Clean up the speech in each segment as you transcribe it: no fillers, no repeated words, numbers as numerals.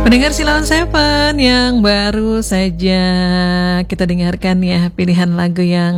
Pendengar Silon Seven yang baru saja kita dengarkan ya, pilihan lagu yang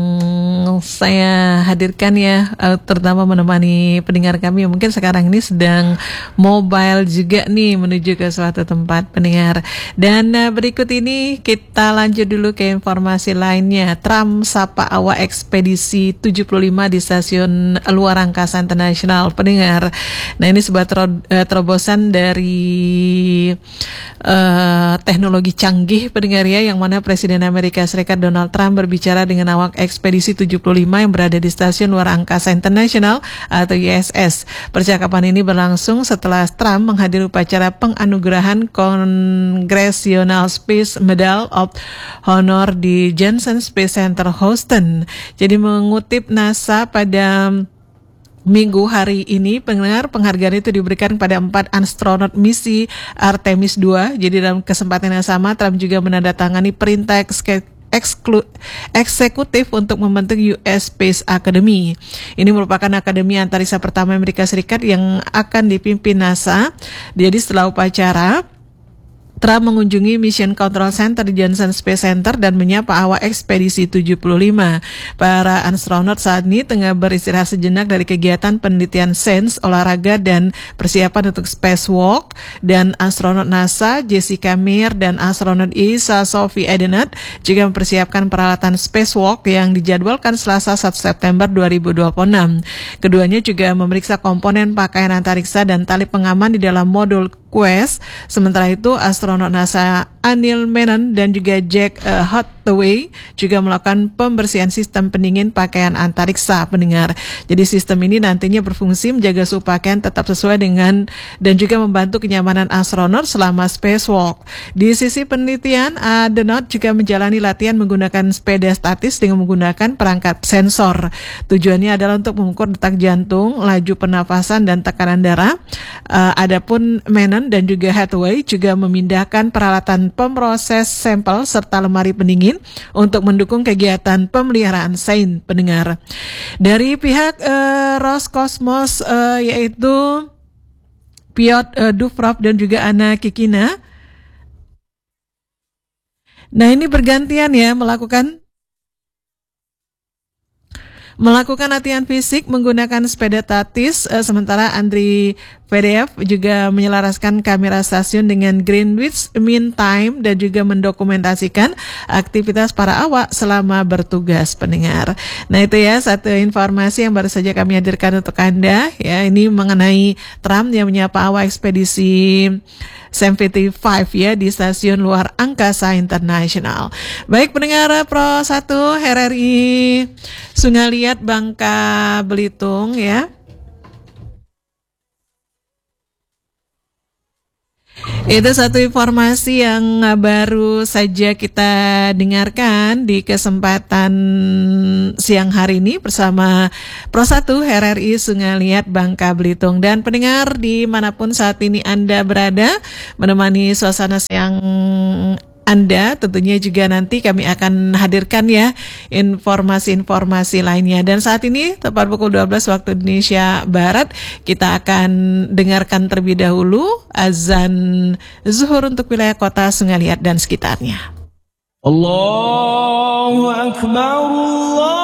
saya hadirkan ya, terutama menemani pendengar kami yang mungkin sekarang ini sedang mobile juga nih menuju ke suatu tempat pendengar. Dan berikut ini kita lanjut dulu ke informasi lainnya. Trump sapa awak ekspedisi 75 di stasiun luar angkasa internasional pendengar. Nah ini sebuah terobosan dari teknologi canggih pendengar ya, yang mana Presiden Amerika Serikat Donald Trump berbicara dengan awak ekspedisi 75 yang berada di Stasiun Luar Angkasa Internasional atau ISS. Percakapan ini berlangsung setelah Trump menghadiri upacara penganugerahan Congressional Space Medal of Honor di Johnson Space Center Houston. Jadi mengutip NASA pada Minggu hari ini, pendengar, penghargaan itu diberikan pada 4 astronot misi Artemis 2. Jadi dalam kesempatan yang sama, Trump juga menandatangani perintah eksekutif untuk membentuk US Space Academy. Ini merupakan akademi antariksa pertama Amerika Serikat yang akan dipimpin NASA. Jadi setelah upacara, Trump mengunjungi Mission Control Center di Johnson Space Center dan menyapa awak ekspedisi 75. Para astronot saat ini tengah beristirahat sejenak dari kegiatan penelitian sains, olahraga, dan persiapan untuk spacewalk. Dan astronot NASA Jessica Meir dan astronot ESA Sophie Edenard juga mempersiapkan peralatan spacewalk yang dijadwalkan Selasa 1 September 2026. Keduanya juga memeriksa komponen pakaian antariksa dan tali pengaman di dalam modul Quest. Sementara itu, astronot NASA Anil Menon dan juga Jack Hathaway juga melakukan pembersihan sistem pendingin pakaian antariksa pendengar. Jadi sistem ini nantinya berfungsi menjaga suhu pakaian tetap sesuai dengan dan juga membantu kenyamanan astronot selama spacewalk. Di sisi penelitian, Adenot juga menjalani latihan menggunakan sepeda statis dengan menggunakan perangkat sensor. Tujuannya adalah untuk mengukur detak jantung, laju pernafasan, dan tekanan darah. Adapun Menon dan juga Hathaway juga memindahkan peralatan pemroses sampel serta lemari pendingin untuk mendukung kegiatan pemeliharaan sains pendengar. Dari pihak Roscosmos yaitu Piotr Duprov dan juga Anna Kikina. Nah ini bergantian ya melakukan latihan fisik menggunakan sepeda statis, sementara Andriy Fedev juga menyelaraskan kamera stasiun dengan Greenwich Mean Time dan juga mendokumentasikan aktivitas para awak selama bertugas pendengar. Nah itu ya satu informasi yang baru saja kami hadirkan untuk Anda ya, ini mengenai Trump yang menyapa awak ekspedisi 75 ya di Stasiun Luar Angkasa Internasional. Baik pendengar Pro 1 RRI Sungaliat Bangka Belitung ya. Itu satu informasi yang baru saja kita dengarkan di kesempatan siang hari ini bersama Pro 1 RRI Sungaliat Bangka Belitung. Dan pendengar dimanapun saat ini Anda berada menemani suasana siang Anda, tentunya juga nanti kami akan hadirkan ya informasi-informasi lainnya. Dan saat ini tepat pukul 12 waktu Indonesia Barat, kita akan dengarkan terlebih dahulu azan zuhur untuk wilayah kota Sungaliat dan sekitarnya. Allahu Akbar, Allah.